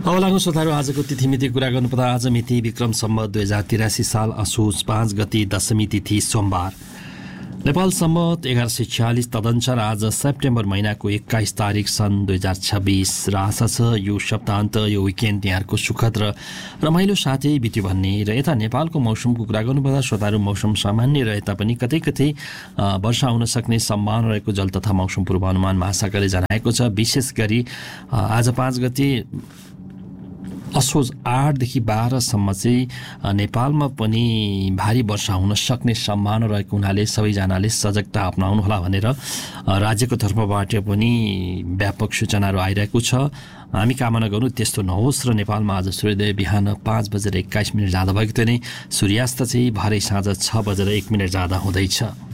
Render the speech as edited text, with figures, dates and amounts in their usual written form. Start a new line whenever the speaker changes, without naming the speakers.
अब लाग्नु श्रोताहरू आजको तिथिमिति कुरा गर्नुपर्दा आज मिति विक्रम सम्वत 2083 साल असोज 5 गते दशमी तिथि सोमबार। नेपाल सम्वत 1146 तदनुसार आज सेप्टेम्बर महिनाको 21 तारिक सन् 2026 र आशा छ यो सप्ताहन्त यो विकेन्ड यहाँहरूको सुखद र रमाइलो साथै बित्यो भन्ने। र यता नेपालको मौसमको कुरा गर्नुपर्दा श्रोताहरू मौसम सामान्य रहे तापनि कतै कतै वर्षा हुन सक्ने सम्भावना रहेको जल तथा मौसम पूर्वानुमान महाशाखाले जनाएको छ। विशेष गरी आज 5 गते असोज 8 देखि 12 सम्म चाहिँ नेपालमा पनि भारी वर्षा हुन सक्ने सम्भावना रहेको हुनाले सबैजनाले सजगता अपनाउनुहोला भनेर राज्यको तर्फबाट पनि व्यापक सूचनाहरू आइरहेको छ। हामी कामना गरौँ त्यस्तो नहोस् र नेपालमा आज सूर्योदय बिहान 5:21 जाँदा भएको थियो नै सूर्यास्त चाहिँ भरे साँझ 6:01 जाँदा हुँदैछ।